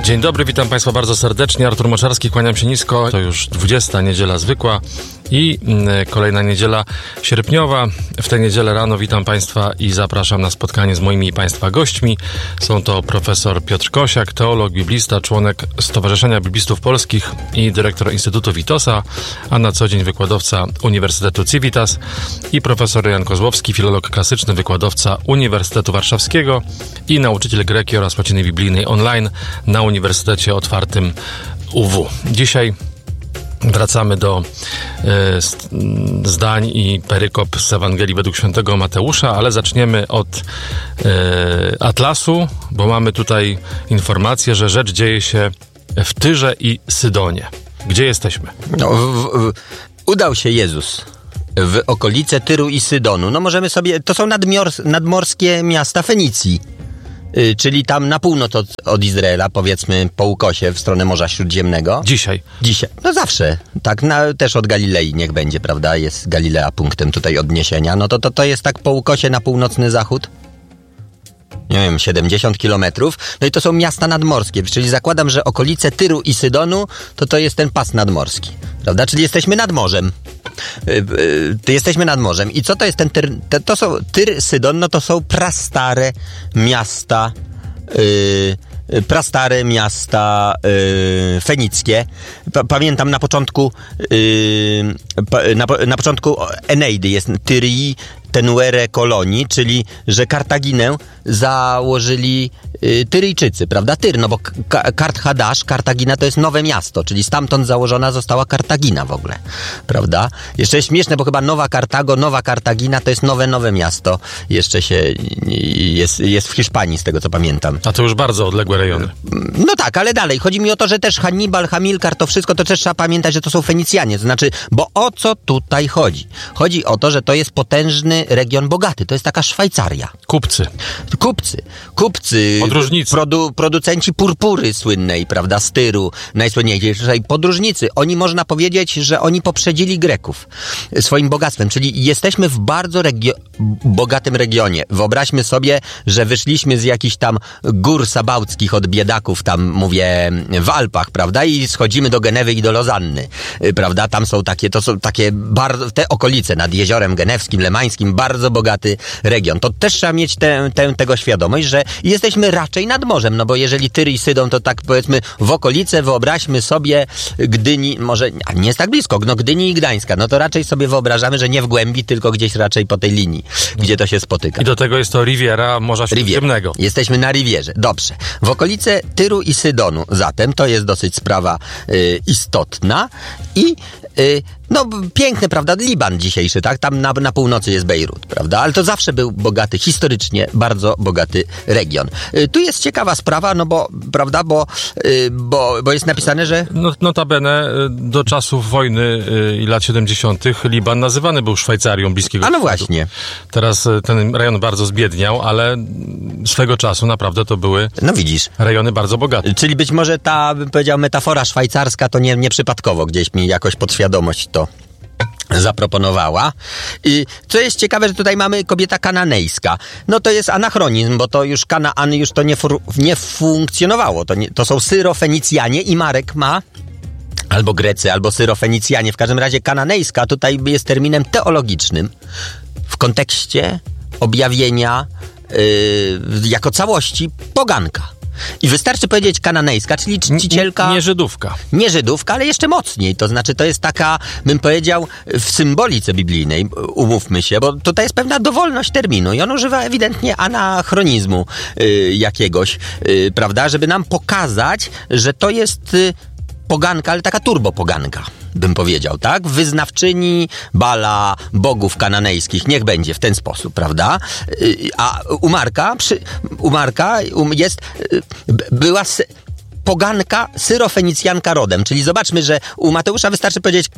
Dzień dobry, witam Państwa bardzo serdecznie. Artur Moczarski, kłaniam się nisko. To już 20. niedziela zwykła i kolejna niedziela sierpniowa. W tę niedzielę rano witam Państwa i zapraszam na spotkanie z moimi i Państwa gośćmi. Są to profesor Piotr Kosiak, teolog, biblista, członek Stowarzyszenia Biblistów Polskich i dyrektor Instytutu Witosa, a na co dzień wykładowca Uniwersytetu Civitas, i profesor Jan Kozłowski, filolog klasyczny, wykładowca Uniwersytetu Warszawskiego i nauczyciel greki oraz łaciny biblijnej online na Uniwersytecie Otwartym UW. Dzisiaj wracamy do zdań i perykop z Ewangelii według świętego Mateusza, ale zaczniemy od Atlasu, bo mamy tutaj informację, że rzecz dzieje się w Tyrze i Sydonie. Gdzie jesteśmy? Udał się Jezus w okolice Tyru i Sydonu. No możemy sobie, to są nadmorskie miasta Fenicji, czyli tam na północ od Izraela, powiedzmy po ukosie w stronę Morza Śródziemnego. Dzisiaj. No zawsze. Tak, też od Galilei niech będzie, prawda? Jest Galilea punktem tutaj odniesienia. No to jest tak po ukosie na północny zachód. Nie wiem, 70 kilometrów. No i to są miasta nadmorskie, czyli zakładam, że okolice Tyru i Sydonu to jest ten pas nadmorski, prawda? Czyli jesteśmy nad morzem. Jesteśmy nad morzem. I co to jest ten Tyr? To są Tyr, Sydon, no to są prastare miasta fenickie. Pamiętam na początku na początku Eneidy jest Tyrii Tenuere Kolonii, czyli że Kartaginę założyli Tyryjczycy, prawda? Tyr, no bo Kart-Hadasz, Kartagina to jest nowe miasto, czyli stamtąd założona została Kartagina w ogóle, prawda? Jeszcze jest śmieszne, bo chyba Nowa Kartago, Nowa Kartagina to jest nowe miasto. Jeszcze jest w Hiszpanii, z tego co pamiętam. A to już bardzo odległe rejony. No tak, ale dalej. Chodzi mi o to, że też Hannibal, Hamilkar, to wszystko, to też trzeba pamiętać, że to są Fenicjanie. To znaczy, bo o co tutaj chodzi? Chodzi o to, że to jest potężny region bogaty. To jest taka Szwajcaria. Kupcy. Podróżnicy. Producenci purpury słynnej, prawda, z Tyru, najsłynniejszej. Podróżnicy. Oni, można powiedzieć, że oni poprzedzili Greków swoim bogactwem. Czyli jesteśmy w bardzo bogatym regionie. Wyobraźmy sobie, że wyszliśmy z jakichś tam gór sabałckich od biedaków, tam mówię, w Alpach, prawda, i schodzimy do Genewy i do Lozanny, prawda, tam są takie, to są takie bardzo, te okolice nad Jeziorem Genewskim, Lemańskim, bardzo bogaty region. To też trzeba mieć tego świadomość, że jesteśmy raczej nad morzem, no bo jeżeli Tyr i Sydon, to tak powiedzmy w okolice, wyobraźmy sobie Gdyni, może nie jest tak blisko, no Gdyni i Gdańska, no to raczej sobie wyobrażamy, że nie w głębi, tylko gdzieś raczej po tej linii, gdzie to się spotyka. I do tego jest to Riviera Morza Śródziemnego. Jesteśmy na Rivierze. Dobrze. W okolice Tyru i Sydonu zatem to jest dosyć sprawa istotna i no piękny, prawda, Liban dzisiejszy, tak? Tam na północy jest Bejrut, prawda? Ale to zawsze był bogaty, historycznie bardzo bogaty region. Tu jest ciekawa sprawa, no bo, prawda, bo jest napisane, że... Notabene do czasów wojny i lat 70. Liban nazywany był Szwajcarią Bliskiego Wschodu. A no właśnie. Teraz ten rejon bardzo zbiedniał, ale swego czasu naprawdę to były rejony bardzo bogate. Czyli być może ta, bym powiedział, metafora szwajcarska to nieprzypadkowo gdzieś mi jakoś podświadomość to zaproponowała. I co jest ciekawe, że tutaj mamy kobieta kananejska. No to jest anachronizm, bo to już Kanaan już to nie funkcjonowało. To są Syrofenicjanie i Marek ma albo Grecy, albo Syrofenicjanie. W każdym razie kananejska tutaj jest terminem teologicznym w kontekście objawienia jako całości poganka. I wystarczy powiedzieć kananejska, czyli czcicielka... Nie Żydówka, ale jeszcze mocniej. To znaczy, to jest taka, bym powiedział, w symbolice biblijnej, umówmy się, bo tutaj jest pewna dowolność terminu i on używa ewidentnie anachronizmu jakiegoś, prawda, żeby nam pokazać, że to jest poganka, ale taka turbopoganka, bym powiedział, tak? Wyznawczyni Bala, bogów kananejskich, niech będzie w ten sposób, prawda? A u Marka była poganka syrofenicjanka rodem, czyli zobaczmy, że u Mateusza wystarczy powiedzieć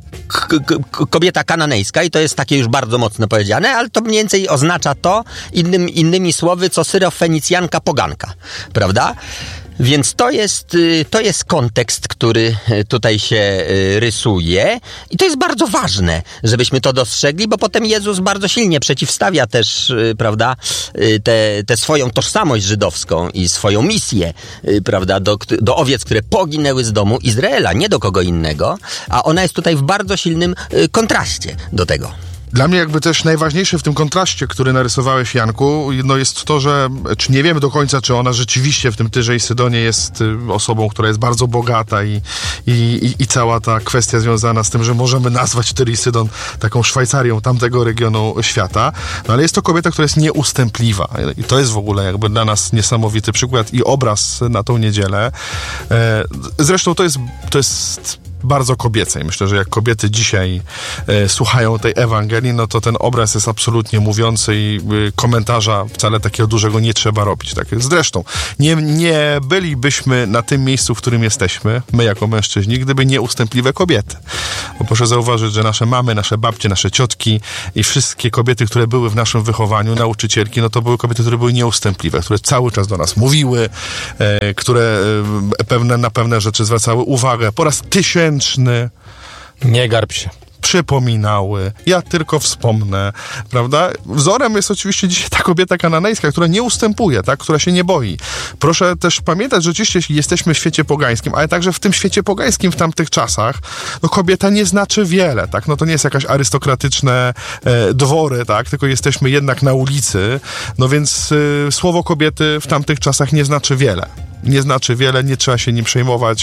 kobieta kananejska i to jest takie już bardzo mocno powiedziane, ale to mniej więcej oznacza to innymi słowy, co syrofenicjanka poganka, prawda? Więc to jest kontekst, który tutaj się rysuje i to jest bardzo ważne, żebyśmy to dostrzegli, bo potem Jezus bardzo silnie przeciwstawia też, prawda, tę swoją tożsamość żydowską i swoją misję, prawda, do owiec, które poginęły z domu Izraela, nie do kogo innego, a ona jest tutaj w bardzo silnym kontraście do tego. Dla mnie jakby też najważniejsze w tym kontraście, który narysowałeś, Janku, no jest to, że czy nie wiemy do końca, czy ona rzeczywiście w tym Tyrze i Sydonie jest osobą, która jest bardzo bogata i cała ta kwestia związana z tym, że możemy nazwać Tyr i Sydon taką Szwajcarią tamtego regionu świata, no ale jest to kobieta, która jest nieustępliwa i to jest w ogóle jakby dla nas niesamowity przykład i obraz na tą niedzielę. Zresztą to jest bardzo kobiece. I myślę, że jak kobiety dzisiaj słuchają tej Ewangelii, no to ten obraz jest absolutnie mówiący i komentarza wcale takiego dużego nie trzeba robić. Tak? Zresztą nie bylibyśmy na tym miejscu, w którym jesteśmy, my jako mężczyźni, gdyby nieustępliwe kobiety. Bo proszę zauważyć, że nasze mamy, nasze babcie, nasze ciotki i wszystkie kobiety, które były w naszym wychowaniu, nauczycielki, no to były kobiety, które były nieustępliwe, które cały czas do nas mówiły, które na pewne rzeczy zwracały uwagę. Po raz tysięczny nie garb się. Przypominały, ja tylko wspomnę, prawda? Wzorem jest oczywiście dzisiaj ta kobieta kananejska, która nie ustępuje, tak? Która się nie boi. Proszę też pamiętać, że oczywiście jesteśmy w świecie pogańskim, ale także w tym świecie pogańskim w tamtych czasach, no kobieta nie znaczy wiele, tak? No to nie jest jakaś arystokratyczne dwory, tak? Tylko jesteśmy jednak na ulicy, no więc słowo kobiety w tamtych czasach nie znaczy wiele. Nie znaczy wiele, nie trzeba się nim przejmować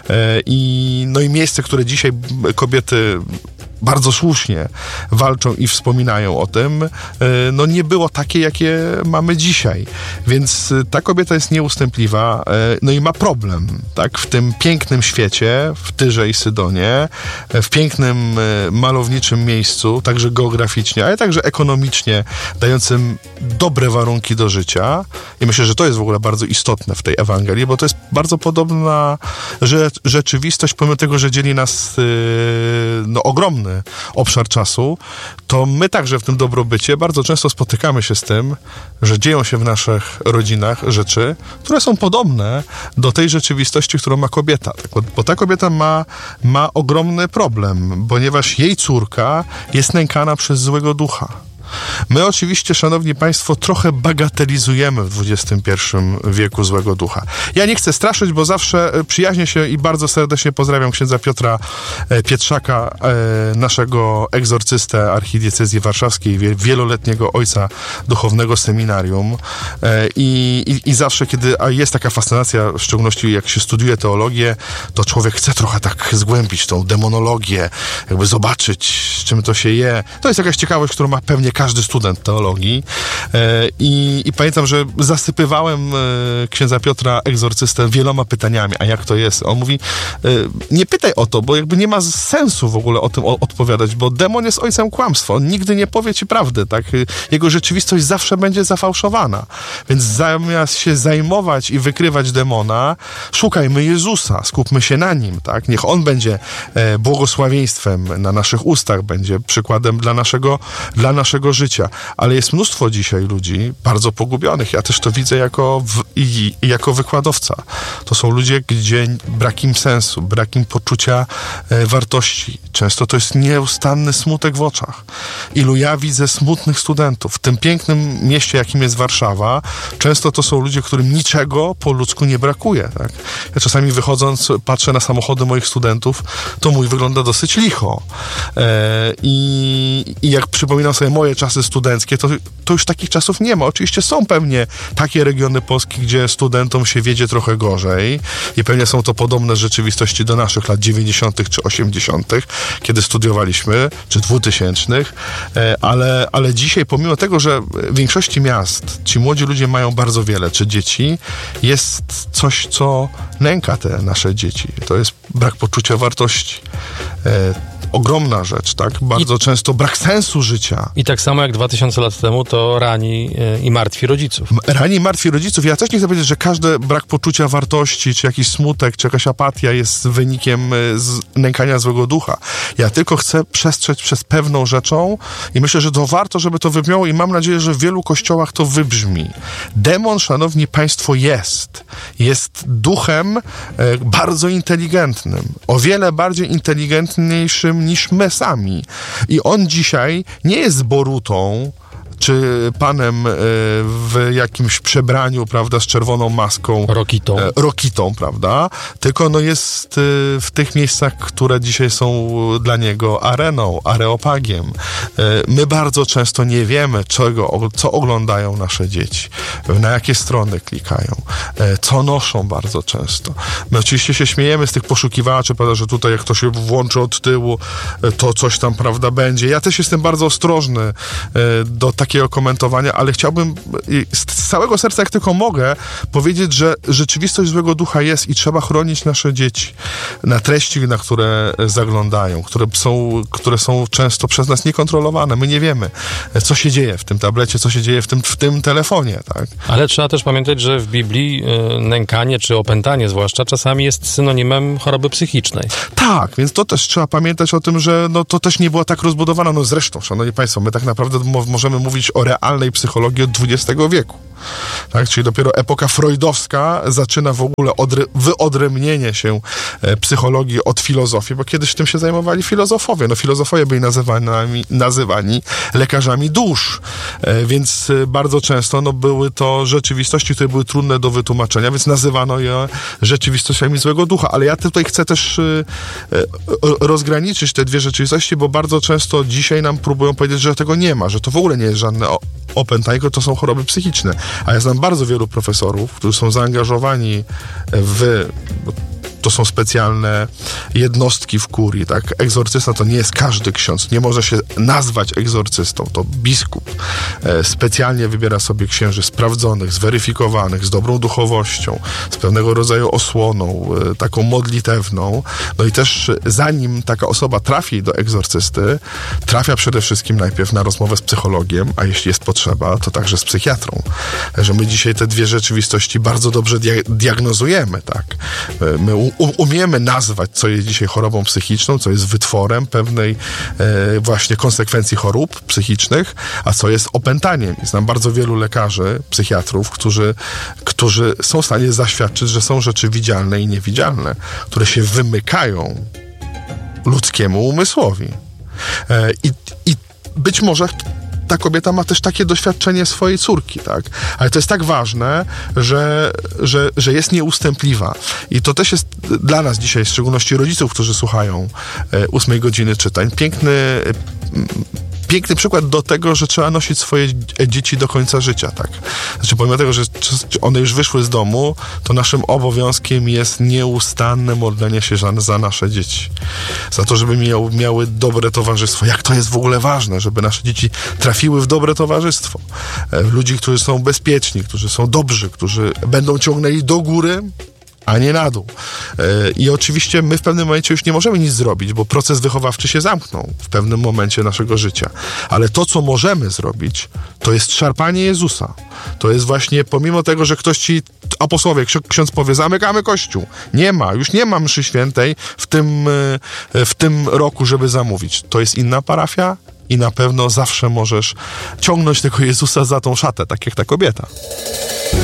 i miejsce, które dzisiaj kobiety bardzo słusznie walczą i wspominają o tym, no nie było takie, jakie mamy dzisiaj. Więc ta kobieta jest nieustępliwa, no i ma problem, tak? W tym pięknym świecie, w Tyrze i Sydonie, w pięknym, malowniczym miejscu, także geograficznie, ale także ekonomicznie, dającym dobre warunki do życia. I myślę, że to jest w ogóle bardzo istotne w tej Ewangelii, bo to jest bardzo podobna rzeczywistość, pomimo tego, że dzieli nas ogromny obszar czasu, to my także w tym dobrobycie bardzo często spotykamy się z tym, że dzieją się w naszych rodzinach rzeczy, które są podobne do tej rzeczywistości, którą ma kobieta. Bo ta kobieta ma ogromny problem, ponieważ jej córka jest nękana przez złego ducha. My oczywiście, szanowni państwo, trochę bagatelizujemy w XXI wieku złego ducha. Ja nie chcę straszyć, bo zawsze przyjaźnię się i bardzo serdecznie pozdrawiam księdza Piotra Pietrzaka, naszego egzorcystę archidiecezji warszawskiej, wieloletniego ojca duchownego seminarium. I zawsze, kiedy jest taka fascynacja, w szczególności jak się studiuje teologię, to człowiek chce trochę tak zgłębić tą demonologię, jakby zobaczyć, z czym to się je. To jest jakaś ciekawość, którą ma pewnie każdy student teologii i pamiętam, że zasypywałem księdza Piotra egzorcystę wieloma pytaniami, a jak to jest? On mówi, nie pytaj o to, bo jakby nie ma sensu w ogóle o tym odpowiadać, bo demon jest ojcem kłamstwa, on nigdy nie powie ci prawdy, tak? Jego rzeczywistość zawsze będzie zafałszowana, więc zamiast się zajmować i wykrywać demona, szukajmy Jezusa, skupmy się na Nim, tak? Niech On będzie błogosławieństwem na naszych ustach, będzie przykładem dla naszego życia. Ale jest mnóstwo dzisiaj ludzi bardzo pogubionych. Ja też to widzę jako wykładowca. To są ludzie, gdzie brak im sensu, brak im poczucia wartości. Często to jest nieustanny smutek w oczach. Ilu ja widzę smutnych studentów. W tym pięknym mieście, jakim jest Warszawa, często to są ludzie, którym niczego po ludzku nie brakuje. Tak? Ja czasami wychodząc, patrzę na samochody moich studentów, to mój wygląda dosyć licho. I jak przypominam sobie moje czasy studenckie, to już takich czasów nie ma. Oczywiście są pewnie takie regiony Polski, gdzie studentom się wiedzie trochę gorzej i pewnie są to podobne rzeczywistości do naszych lat 90. czy 80., kiedy studiowaliśmy, czy 2000., ale dzisiaj, pomimo tego, że w większości miast ci młodzi ludzie mają bardzo wiele, czy dzieci, jest coś, co nęka te nasze dzieci. To jest brak poczucia wartości. ogromna rzecz, tak? Bardzo często brak sensu życia. I tak samo jak 2000 lat temu to rani i martwi rodziców. Rani martwi rodziców. Ja też nie chcę powiedzieć, że każdy brak poczucia wartości, czy jakiś smutek, czy jakaś apatia jest wynikiem nękania złego ducha. Ja tylko chcę przestrzec przez pewną rzeczą i myślę, że to warto, żeby to wybrzmiało i mam nadzieję, że w wielu kościołach to wybrzmi. Demon, szanowni państwo, jest duchem bardzo inteligentnym. O wiele bardziej inteligentniejszym niż my sami. I on dzisiaj nie jest Borutą, czy panem w jakimś przebraniu, prawda, z czerwoną maską. Rokitą, prawda? Tylko jest w tych miejscach, które dzisiaj są dla niego areną, areopagiem. My bardzo często nie wiemy, co oglądają nasze dzieci, na jakie strony klikają, co noszą bardzo często. My oczywiście się śmiejemy z tych poszukiwaczy, prawda, że tutaj jak to się włączy od tyłu, to coś tam, prawda, będzie. Ja też jestem bardzo ostrożny do takiego komentowania, ale chciałbym z całego serca, jak tylko mogę, powiedzieć, że rzeczywistość złego ducha jest i trzeba chronić nasze dzieci na treści, na które zaglądają, które są często przez nas niekontrolowane. My nie wiemy, co się dzieje w tym tablecie, co się dzieje w tym telefonie, tak? Ale trzeba też pamiętać, że w Biblii nękanie, czy opętanie zwłaszcza, czasami jest synonimem choroby psychicznej. Tak, więc to też trzeba pamiętać o tym, że to też nie było tak rozbudowane. No zresztą, szanowni państwo, my tak naprawdę możemy mówić o realnej psychologii od XX wieku. Tak? Czyli dopiero epoka freudowska zaczyna w ogóle wyodrębnienie się psychologii od filozofii, bo kiedyś tym się zajmowali filozofowie. No filozofowie byli nazywani lekarzami dusz, więc bardzo często były to rzeczywistości, które były trudne do wytłumaczenia, więc nazywano je rzeczywistościami złego ducha. Ale ja tutaj chcę też rozgraniczyć te dwie rzeczywistości, bo bardzo często dzisiaj nam próbują powiedzieć, że tego nie ma, że to w ogóle nie jest żadne opętanie, tylko to są choroby psychiczne. A ja znam bardzo wielu profesorów, którzy są zaangażowani to są specjalne jednostki w kurii, tak? Egzorcysta to nie jest każdy ksiądz, nie może się nazwać egzorcystą, to biskup specjalnie wybiera sobie księży sprawdzonych, zweryfikowanych, z dobrą duchowością, z pewnego rodzaju osłoną, taką modlitewną. No i też zanim taka osoba trafi do egzorcysty, trafia przede wszystkim najpierw na rozmowę z psychologiem, a jeśli jest potrzeba, to także z psychiatrą. Że my dzisiaj te dwie rzeczywistości bardzo dobrze diagnozujemy, tak? My umiemy nazwać, co jest dzisiaj chorobą psychiczną, co jest wytworem pewnej właśnie konsekwencji chorób psychicznych, a co jest opętaniem. I znam bardzo wielu lekarzy, psychiatrów, którzy są w stanie zaświadczyć, że są rzeczy widzialne i niewidzialne, które się wymykają ludzkiemu umysłowi. I być może ta kobieta ma też takie doświadczenie swojej córki, tak? Ale to jest tak ważne, że jest nieustępliwa. I to też jest dla nas dzisiaj, w szczególności rodziców, którzy słuchają 8 godziny czytań, piękny przykład do tego, że trzeba nosić swoje dzieci do końca życia, tak? Znaczy, pomimo tego, że one już wyszły z domu, to naszym obowiązkiem jest nieustanne modlenie się za nasze dzieci. Za to, żeby miały dobre towarzystwo. Jak to jest w ogóle ważne, żeby nasze dzieci trafiły w dobre towarzystwo. Ludzi, którzy są bezpieczni, którzy są dobrzy, którzy będą ciągnęli do góry, a nie na dół. I oczywiście my w pewnym momencie już nie możemy nic zrobić, bo proces wychowawczy się zamknął w pewnym momencie naszego życia. Ale to, co możemy zrobić, to jest szarpanie Jezusa. To jest właśnie, pomimo tego, że ktoś ci, apostołowie, ksiądz powie, zamykamy kościół. Już nie ma mszy świętej w tym roku, żeby zamówić. To jest inna parafia i na pewno zawsze możesz ciągnąć tego Jezusa za tą szatę, tak jak ta kobieta.